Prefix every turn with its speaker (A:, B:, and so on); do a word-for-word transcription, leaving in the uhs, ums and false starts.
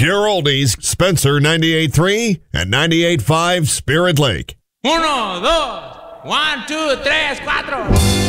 A: Pure Oldies, Spencer ninety-eight point three and ninety-eight point five Spirit Lake.
B: Uno, dos, one, two, tres, cuatro.